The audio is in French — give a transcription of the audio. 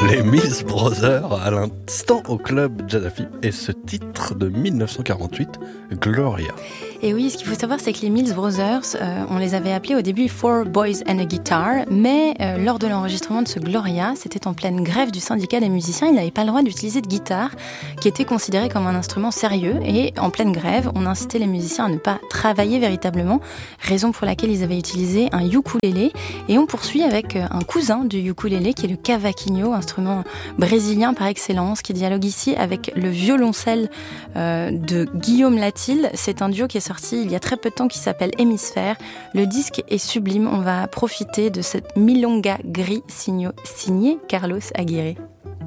Les Mills Brothers à l'instant au club Jazz FM et ce titre de 1948, Gloria. Et oui, ce qu'il faut savoir, c'est que les Mills Brothers, on les avait appelés au début Four Boys and a Guitar, mais lors de l'enregistrement de ce Gloria, c'était en pleine grève du syndicat des musiciens, ils n'avaient pas le droit d'utiliser de guitare, qui était considérée comme un instrument sérieux, et en pleine grève, on incitait les musiciens à ne pas travailler véritablement, raison pour laquelle ils avaient utilisé un ukulélé, et on poursuit avec un cousin du ukulélé, qui est le cavaquinho, instrument brésilien par excellence, qui dialogue ici avec le violoncelle de Guillaume Latil. C'est un duo qui est sorti il y a très peu de temps qui s'appelle Hémisphère. Le disque est sublime, on va profiter de cette milonga gris signé Carlos Aguirre.